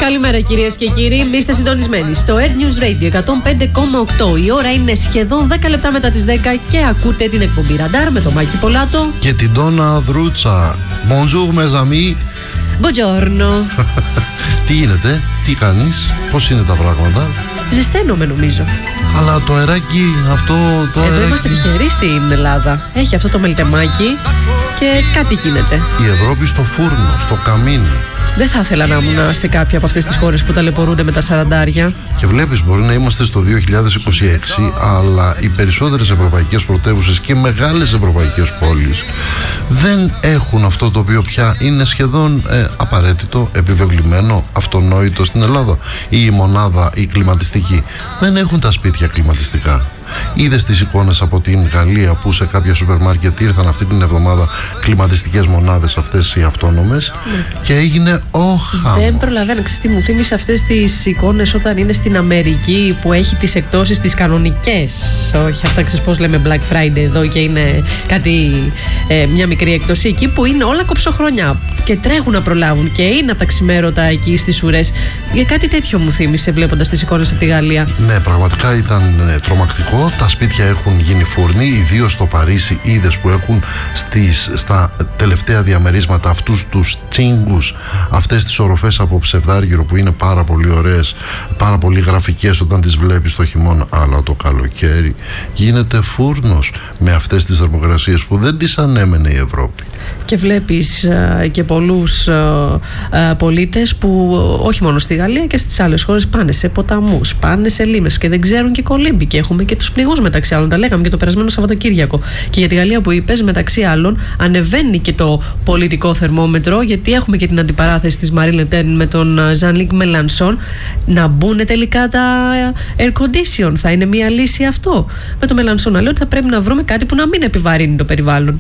Καλημέρα κυρίες και κύριοι, είστε συντονισμένοι στο Air News Radio 105,8. Η ώρα είναι σχεδόν 10 λεπτά μετά τις 10 και ακούτε την εκπομπή Ραντάρ με τον Μάκη Πολάτο και την Ντόνα Δρούτσα. Bonjour mes amis. Buongiorno. Τι γίνεται, τι κάνεις, πώς είναι τα πράγματα? Ζεσταίνομαι νομίζω. Αλλά το αεράκι αυτό το Εδώ αεράκι... είμαστε τυχεροί στην Ελλάδα. Έχει αυτό το μελτεμάκι και κάτι γίνεται. Η Ευρώπη στο φούρνο, στο καμίνι. Δεν θα ήθελα να ήμουν σε κάποια από αυτές τις χώρες που ταλαιπωρούνται με τα 40. Και βλέπεις, μπορεί να είμαστε στο 2026, αλλά οι περισσότερες ευρωπαϊκές πρωτεύουσες και μεγάλες ευρωπαϊκές πόλεις δεν έχουν αυτό το οποίο πια είναι σχεδόν απαραίτητο, επιβεβλημένο, αυτονόητο στην Ελλάδα. Η μονάδα, η κλιματιστική. Δεν έχουν τα σπίτια κλιματιστικά. Είδες τις εικόνες από την Γαλλία που σε κάποια σούπερ μάρκετ ήρθαν αυτή την εβδομάδα κλιματιστικές μονάδες αυτές οι αυτόνομες και έγινε χαμός. Δεν προλαβαίνω, ξέρεις τι μου θύμισε αυτές τις εικόνες όταν είναι στην Αμερική που έχει τις εκπτώσεις τις κανονικές, όχι αυτά ξέρεις πώς λέμε Black Friday εδώ και είναι κάτι, μια μικρή εκπτώση εκεί που είναι όλα κοψοχρονιά και τρέχουν να προλάβουν και είναι από τα ξημέρωτα εκεί στις ουρές. Για κάτι τέτοιο μου θύμισε βλέποντας τις εικόνες από τη Γαλλία. Ναι, πραγματικά ήταν τρομακτικό. Τα σπίτια έχουν γίνει φούρνοι, ιδίως στο Παρίσι. Είδες που έχουν στα τελευταία διαμερίσματα αυτούς τους τσίγκους, αυτές τις οροφές από ψευδάργυρο που είναι πάρα πολύ ωραίες, πάρα πολύ γραφικές όταν τις βλέπεις το χειμώνα, αλλά το καλοκαίρι γίνεται φούρνος με αυτές τις θερμοκρασίες που δεν τις ανέμενε η Ευρώπη. Και βλέπεις και πολλούς πολίτες που όχι μόνο στη Γαλλία και στις άλλες χώρες πάνε σε ποταμούς, πάνε σε λίμνες και δεν ξέρουν και κολύμπη και έχουμε και τους πληγούς μεταξύ άλλων. Τα λέγαμε και το περασμένο Σαββατοκύριακο. Και για τη Γαλλία που είπες, μεταξύ άλλων, ανεβαίνει και το πολιτικό θερμόμετρο, γιατί έχουμε και την αντιπαράθεση της Μαρή Λεπέν με τον Ζαν-Λουίκ Μελανσόν. Να μπουν τελικά τα air condition. Θα είναι μια λύση αυτό? Με τον Μελανσόν να λέει ότι θα πρέπει να βρούμε κάτι που να μην επιβαρύνει το περιβάλλον.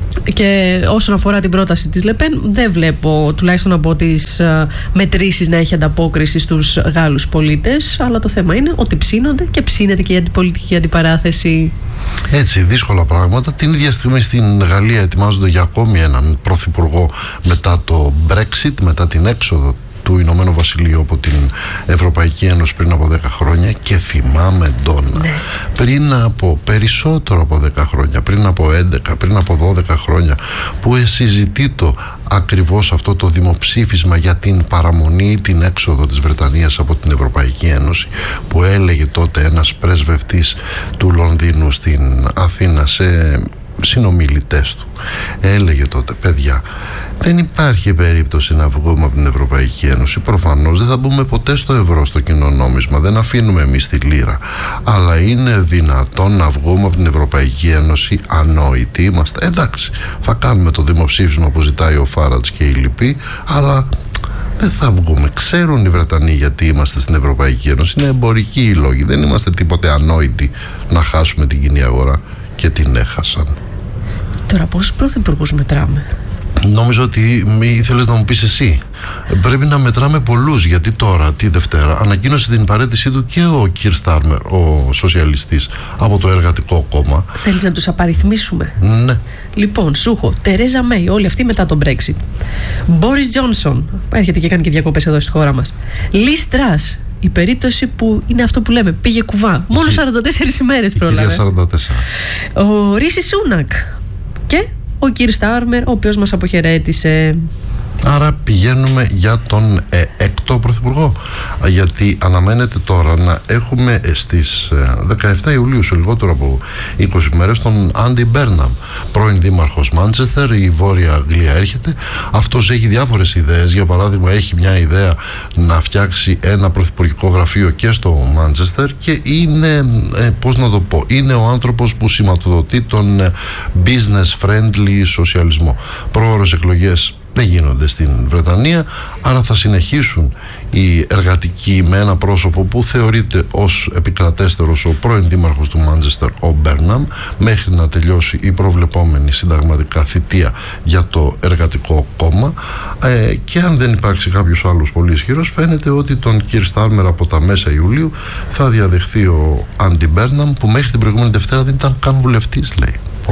Και όσον αφορά την πρόταση της Λεπέν, δεν βλέπω τουλάχιστον από τις μετρήσεις να έχει ανταπόκριση στους Γάλλους πολίτες, αλλά το θέμα είναι ότι ψήνονται και ψήνεται και η πολιτική αντιπαράθεση. Έτσι, δύσκολα πράγματα. Την ίδια στιγμή στην Γαλλία ετοιμάζονται για ακόμη έναν πρωθυπουργό μετά το Brexit, μετά την έξοδο του Ηνωμένου Βασιλείου από την Ευρωπαϊκή Ένωση πριν από 10 χρόνια. Και θυμάμαι, Ντόνα, πριν από περισσότερο από 10 χρόνια, πριν από 11, πριν από 12 χρόνια, που συζητείτο ακριβώς αυτό το δημοψήφισμα για την παραμονή ή την έξοδο της Βρετανίας από την Ευρωπαϊκή Ένωση, που έλεγε τότε ένας πρεσβευτής του Λονδίνου στην Αθήνα σε συνομιλητές του, έλεγε τότε: παιδιά, δεν υπάρχει περίπτωση να βγούμε από την Ευρωπαϊκή Ένωση. Προφανώς δεν θα μπούμε ποτέ στο ευρώ, στο κοινό νόμισμα. Δεν αφήνουμε εμείς τη λίρα. Αλλά είναι δυνατόν να βγούμε από την Ευρωπαϊκή Ένωση ανόητοι? Είμαστε. Εντάξει, θα κάνουμε το δημοψήφισμα που ζητάει ο Φάρατς και οι λοιποί, αλλά δεν θα βγούμε. Ξέρουν οι Βρετανοί γιατί είμαστε στην Ευρωπαϊκή Ένωση. Είναι εμπορικοί οι λόγοι. Δεν είμαστε τίποτε ανόητοι να χάσουμε την κοινή αγορά. Και την έχασαν. Τώρα πόσους πρωθυπουργούς μετράμε? Νόμιζα ότι ήθελες να μου πεις εσύ. Πρέπει να μετράμε πολλούς, γιατί τώρα τη Δευτέρα ανακοίνωσε την παραίτησή του και ο Κιρ Στάρμερ, ο σοσιαλιστής, από το Εργατικό Κόμμα. Θέλεις να τους απαριθμίσουμε? Ναι. Λοιπόν, Σούχο, Τερέζα Μέι, όλοι αυτοί μετά τον Brexit. Μπόρις Τζόνσον, έρχεται και κάνει και διακοπές εδώ στη χώρα μας. Λις Τρας, η περίπτωση που είναι αυτό που λέμε, πήγε κουβά. Μόνο 44 ημέρες πρόλαβε. 44. Ο Ρίση Σούνακ και ο Κιρ Στάρμερ, ο οποίος μας αποχαιρέτησε. Άρα πηγαίνουμε για τον έκτο πρωθυπουργό, γιατί αναμένεται τώρα να έχουμε στις 17 Ιουλίου, σε λιγότερο από 20 μέρες, τον Άντι Μπέρναμ, πρώην δήμαρχος Μάντσεστερ. Η Βόρεια Αγγλία έρχεται. Αυτός έχει διάφορες ιδέες. Για παράδειγμα, έχει μια ιδέα να φτιάξει ένα πρωθυπουργικό γραφείο και στο Μάντσεστερ και είναι, πώς να το πω, είναι ο άνθρωπος που σηματοδοτεί τον business friendly σοσιαλισμό. Πρόωρες εκλογές δεν γίνονται στην Βρετανία, άρα θα συνεχίσουν οι εργατικοί με ένα πρόσωπο που θεωρείται ως επικρατέστερος, ο πρώην δήμαρχος του Μάντσεστερ, ο Μπέρναμ, μέχρι να τελειώσει η προβλεπόμενη συνταγματικά θητεία για το Εργατικό Κόμμα. Και αν δεν υπάρξει κάποιος άλλος πολύ ισχυρός, φαίνεται ότι τον Κιρ Στάρμερ από τα μέσα Ιουλίου θα διαδεχθεί ο Άντι Μπέρναμ, που μέχρι την προηγούμενη Δευτέρα δεν ήταν καν βουλευτής, λέει.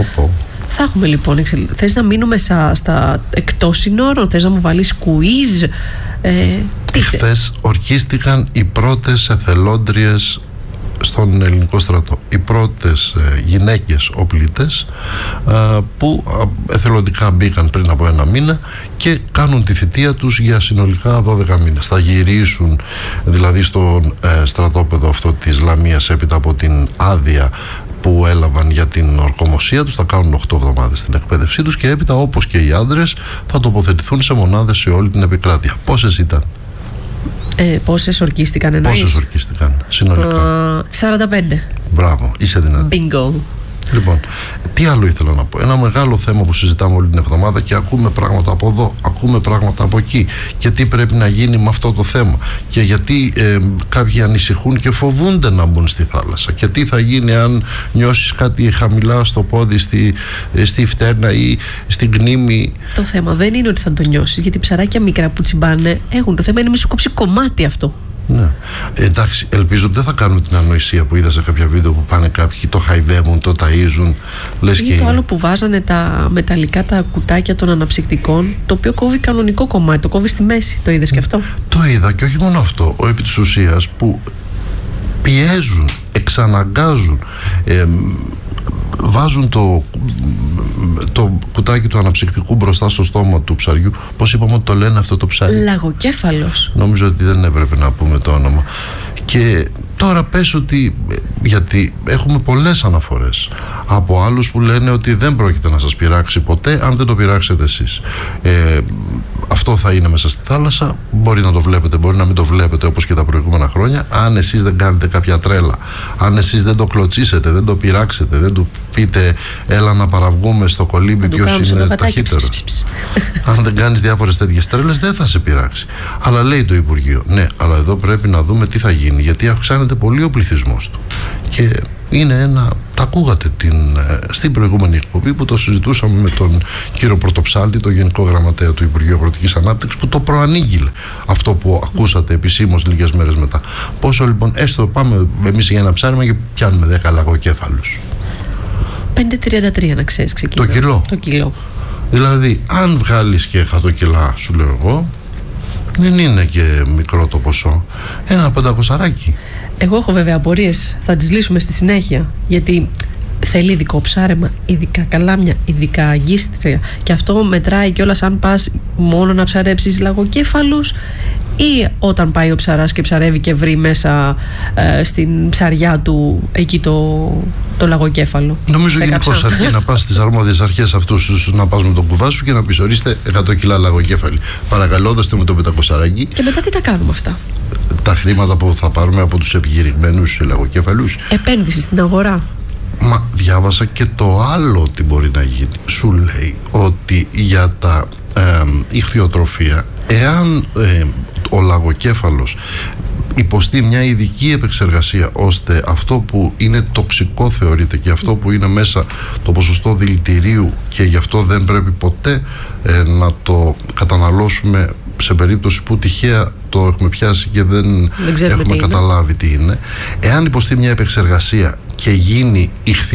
Θα έχουμε λοιπόν. Θες να μείνουμε στα εκτός συνόρων, θες να μου βάλεις quiz? Χθες ορκίστηκαν οι πρώτες εθελόντριες στον ελληνικό στρατό. Οι πρώτες γυναίκες οπλίτες που εθελοντικά μπήκαν πριν από 1 μήνα και κάνουν τη θητεία τους για συνολικά 12 μήνες. Θα γυρίσουν δηλαδή στο στρατόπεδο αυτό της Λαμίας έπειτα από την άδεια που έλαβαν για την ορκομοσία τους. Θα κάνουν 8 εβδομάδες την εκπαίδευσή τους και έπειτα, όπως και οι άντρες, θα τοποθετηθούν σε μονάδες σε όλη την επικράτεια. Πόσες ήταν? Πόσες ορκίστηκαν εννοείς? Πόσες ορκίστηκαν συνολικά? 45. Μπράβο, είσαι δυνατή. Bingo. Λοιπόν, τι άλλο ήθελα να πω? Ένα μεγάλο θέμα που συζητάμε όλη την εβδομάδα και ακούμε πράγματα από εδώ, ακούμε πράγματα από εκεί, και τι πρέπει να γίνει με αυτό το θέμα, και γιατί κάποιοι ανησυχούν και φοβούνται να μπουν στη θάλασσα, και τι θα γίνει αν νιώσεις κάτι χαμηλά στο πόδι, στη φτέρνα ή στην κνήμη. Το θέμα δεν είναι ότι θα το νιώσεις, γιατί ψαράκια μικρά που τσιμπάνε έχουν. Το θέμα είναι μη σου κόψει κομμάτι αυτό. Ναι. Εντάξει, ελπίζω ότι δεν θα κάνουμε την ανοησία που είδα σε κάποια βίντεο που πάνε κάποιοι, το χαϊδεύουν, το ταΐζουν. Λες ή και το είναι. άλλο που βάζανε τα μεταλλικά τα κουτάκια των αναψυκτικών, το οποίο κόβει κανονικό κομμάτι, το κόβει στη μέση. Το είδες και αυτό? Το είδα, και όχι μόνο αυτό. Επί της ουσίας που πιέζουν, εξαναγκάζουν, βάζουν το κουτάκι του αναψυκτικού μπροστά στο στόμα του ψαριού. Πώς είπαμε ότι το λένε αυτό το ψάρι? Λαγοκέφαλος. Νομίζω ότι δεν έπρεπε να πούμε το όνομα. Και τώρα πες ότι, γιατί έχουμε πολλές αναφορές από άλλους που λένε ότι δεν πρόκειται να σας πειράξει ποτέ αν δεν το πειράξετε εσείς. Αυτό θα είναι μέσα στη θάλασσα. Μπορεί να το βλέπετε, μπορεί να μην το βλέπετε, όπως και τα προηγούμενα χρόνια. Αν εσείς δεν κάνετε κάποια τρέλα, αν εσείς δεν το κλωτσίσετε, δεν το πειράξετε, δεν του πείτε έλα να παραβγούμε στο κολύμπι ποιος είναι ταχύτερος, αν δεν κάνεις διάφορες τέτοιες τρέλες, δεν θα σε πειράξει. Αλλά λέει το Υπουργείο, ναι, αλλά εδώ πρέπει να δούμε τι θα γίνει, γιατί αυξάνεται πολύ ο πληθυσμός του. Και είναι ένα, τα ακούγατε στην προηγούμενη εκπομπή που το συζητούσαμε με τον κύριο Πρωτοψάλτη, τον Γενικό Γραμματέα του Υπουργείου Αγροτικής Ανάπτυξης, που το προανήγγειλε αυτό που ακούσατε επισήμως λίγες μέρες μετά. Πόσο λοιπόν, έστω πάμε εμείς για ένα ψάρεμα και πιάνουμε 10 λαγοκέφαλους. 5,33 να ξέρεις, ξεκινά. Το κιλό. Δηλαδή, αν βγάλεις και 100 κιλά, σου λέω εγώ, δεν είναι και μικρό το ποσό. Ένα 500. Εγώ έχω βέβαια απορίες, θα τις λύσουμε στη συνέχεια, γιατί θέλει ειδικό ψάρεμα, ειδικά καλάμια, ειδικά αγκίστρια, και αυτό μετράει κιόλας αν πας μόνο να ψαρέψεις λαγοκέφαλους ή όταν πάει ο ψαράς και ψαρεύει και βρει μέσα στην ψαριά του εκεί το λαγοκέφαλο. Νομίζω γενικώς αρκεί να πας στις αρμόδιες αρχές αυτούς, να πας με τον κουβά σου και να πεις ορίστε 100 κιλά λαγοκέφαλη. Παρακαλώ δώστε μου το 500. Και μετά τι τα κάνουμε αυτά? Τα χρήματα που θα πάρουμε από τους επιχειρημένους λαγοκέφαλους. Επένδυση στην αγορά. Μα διάβασα και το άλλο τι μπορεί να γίνει. Σου λέει ότι για τα ιχθυοτροφία, εάν ο λαγοκέφαλος υποστεί μια ειδική επεξεργασία ώστε αυτό που είναι τοξικό θεωρείται και αυτό που είναι μέσα το ποσοστό δηλητηρίου, και γι' αυτό δεν πρέπει ποτέ να το καταναλώσουμε σε περίπτωση που τυχαία το έχουμε πιάσει και δεν έχουμε καταλάβει τι είναι. Εάν υποστεί μια επεξεργασία και γίνει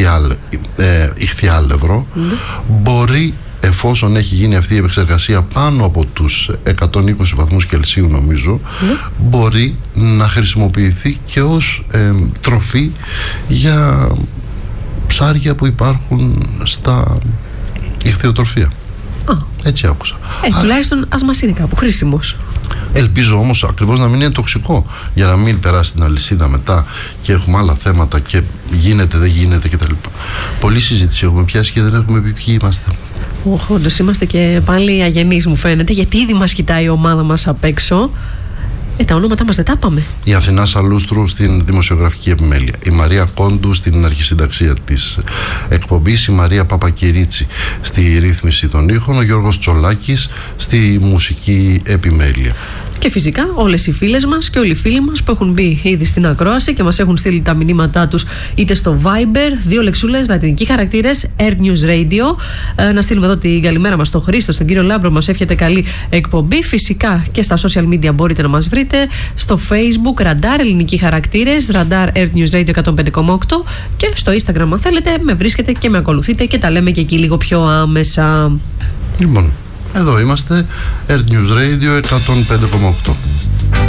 ιχθυάλευρο, μπορεί, εφόσον έχει γίνει αυτή η επεξεργασία πάνω από τους 120 βαθμούς Κελσίου νομίζω, μπορεί να χρησιμοποιηθεί και ως τροφή για ψάρια που υπάρχουν στα ιχθυοτροφία. Έτσι άκουσα. Τουλάχιστον ας μας είναι κάπου χρήσιμος. Ελπίζω όμως ακριβώς να μην είναι τοξικό, για να μην περάσει την αλυσίδα μετά και έχουμε άλλα θέματα και γίνεται, δεν γίνεται κτλ. Πολλή συζήτηση έχουμε πιάσει και δεν έχουμε πει ποιοι είμαστε. Όντως είμαστε και πάλι αγενείς μου φαίνεται, γιατί ήδη μας κοιτάει η ομάδα μας απ' έξω. Τα ονόματά μας δεν τα είπαμε. Η Αθηνά Σαλούστρου στην δημοσιογραφική επιμέλεια, η Μαρία Κόντου στην αρχισυνταξία της εκπομπής, η Μαρία Παπακυρίτσι στη ρύθμιση των ήχων, ο Γιώργος Τσολάκης στη μουσική επιμέλεια. Και φυσικά όλες οι φίλες μας και όλοι οι φίλοι μας που έχουν μπει ήδη στην ακρόαση και μας έχουν στείλει τα μηνύματά τους είτε στο Viber, 2 λεξούλες, λατινικοί χαρακτήρες, Air News Radio. Να στείλουμε εδώ την καλημέρα μας στον Χρήστο, στον κύριο Λάμπρο, μας εύχεται καλή εκπομπή. Φυσικά και στα social media μπορείτε να μας βρείτε, στο Facebook Radar ελληνικοί χαρακτήρες, Radar Air News Radio 105,8, και στο Instagram αν θέλετε με βρίσκετε και με ακολουθείτε και τα λέμε και εκεί λίγο πιο άμεσα. Λοιπόν, Εδώ είμαστε, Earth News Radio 105,8.